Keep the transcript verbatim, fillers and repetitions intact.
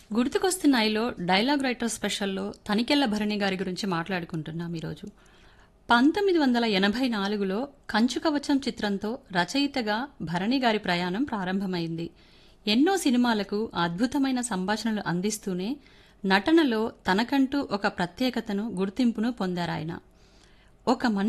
గుర్తుకొస్తున్నాయిలో dialogue writer స్పెషల్లో Tanikella Bharani గారి గురించి మాట్లాడుకుంటున్నాం ఈరోజు. పంతొమ్మిది వందల ఎనభై నాలుగులో కంచు కవచం చిత్రంతో రచయితగా భరణి గారి ప్రయాణం ప్రారంభమైంది. ఎన్నో సినిమాలకు అద్భుతమైన సంభాషణలు అందిస్తూనే నటనలో తనకంటూ ఒక ప్రత్యేకతను, గుర్తింపును పొందారాయన. ఒక